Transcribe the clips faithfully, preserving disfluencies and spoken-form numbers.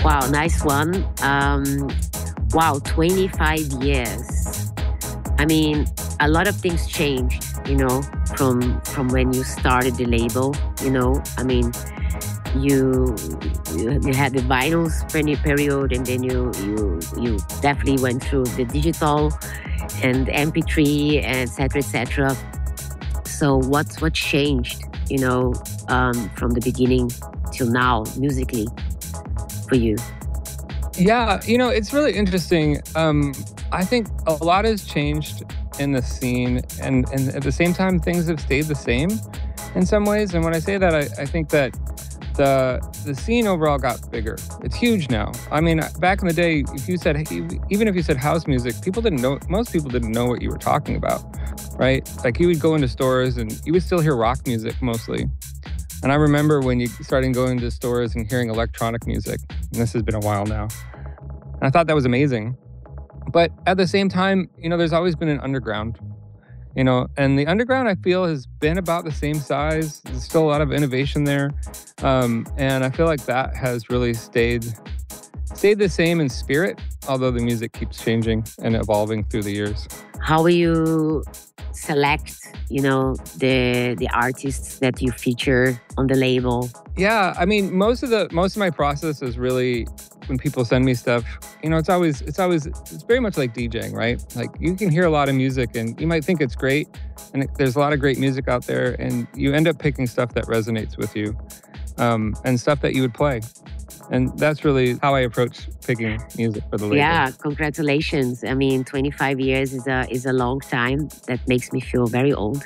Wow, nice one. Um, wow, twenty-five years. I mean, a lot of things changed, you know, from from when you started the label, you know. I mean, you you, you had the vinyls peri- period, and then you you you definitely went through the digital and M P three, et cetera, et cetera. So what's what changed, you know, um, from the beginning till now, musically, for you? Yeah, you know, it's really interesting. Um, I think a lot has changed in the scene, and, and at the same time, things have stayed the same in some ways. And when I say that, I, I think that the the scene overall got bigger. It's huge now. I mean, back in the day, if you said, even if you said house music, people didn't know, most people didn't know what you were talking about, right? Like you would go into stores and you would still hear rock music mostly. And I remember when you started going to stores and hearing electronic music, and this has been a while now. And I thought that was amazing. But at the same time, you know, there's always been an underground, you know, and the underground I feel has been about the same size. There's still a lot of innovation there. Um, and I feel like that has really stayed stayed the same in spirit, although the music keeps changing and evolving through the years. How will you select, you know, the the artists that you feature on the label? Yeah, I mean, most of the most of my process is really when people send me stuff. You know, it's always it's always it's very much like DJing, right? Like you can hear a lot of music and you might think it's great, and it, there's a lot of great music out there, and you end up picking stuff that resonates with you, um, and stuff that you would play. And that's really how I approach picking music for the label. Yeah, congratulations. I mean, twenty-five years is a is a long time. That makes me feel very old.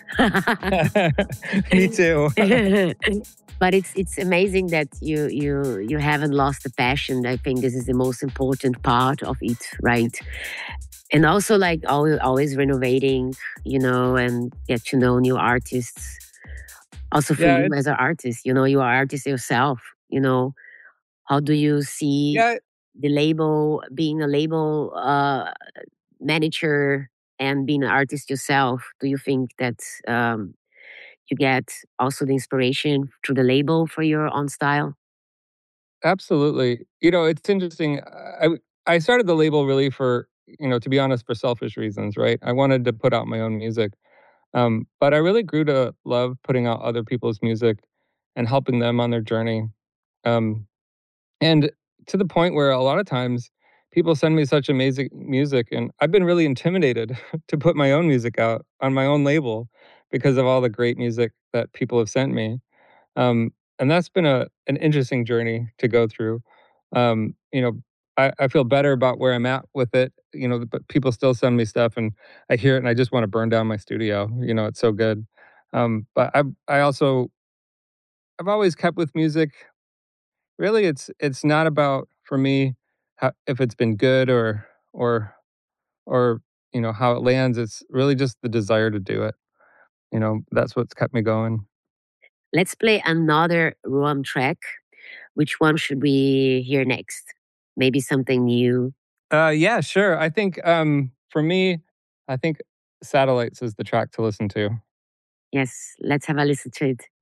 Me too. But it's it's amazing that you you you haven't lost the passion. I think this is the most important part of it, right? And also like always, always renovating, you know, and get to know new artists. Also for Yeah, you it's, as an artist, you know, you are artist yourself, you know. How do you see yeah, the label, being a label uh, manager and being an artist yourself? Do you think that um, you get also the inspiration through the label for your own style? absolutely. You know, it's interesting. I I started the label really for, you know, to be honest, for selfish reasons, right? I wanted to put out my own music. Um, but I really grew to love putting out other people's music and helping them on their journey. Um, and to the point where a lot of times people send me such amazing music, and I've been really intimidated to put my own music out on my own label because of all the great music that people have sent me. Um, and that's been a an interesting journey to go through. Um, you know, I, I feel better about where I'm at with it. You know, but people still send me stuff, and I hear it, and I just want to burn down my studio. You know, it's so good. Um, but I I also I've always kept with music. Really, it's it's not about for me how, if it's been good or or or you know how it lands. It's really just the desire to do it. You know, that's what's kept me going. Let's play another Ruam track. Which one should we hear next? Maybe something new. Uh, yeah, sure. I think um, for me, I think Satellites is the track to listen to. Yes, let's have a listen to it.